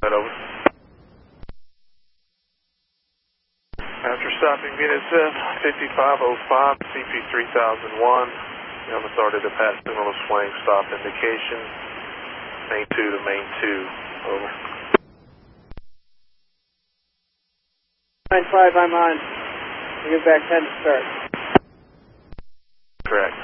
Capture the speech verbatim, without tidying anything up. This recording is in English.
Right over. After stopping unit fifty-five oh five, C P three thousand one, we have started a pat signal of swing stop indication, main two to main two, over. nine five, I'm on. You get back ten to start. Correct.